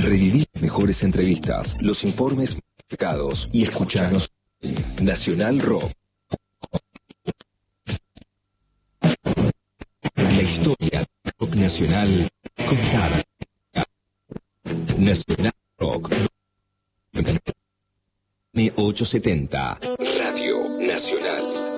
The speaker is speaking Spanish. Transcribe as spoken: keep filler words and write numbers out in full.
Reviví las mejores entrevistas, los informes marcados y escuchanos. Nacional Rock. La historia del rock nacional contada. Nacional Rock. M ochocientos setenta. Radio Nacional.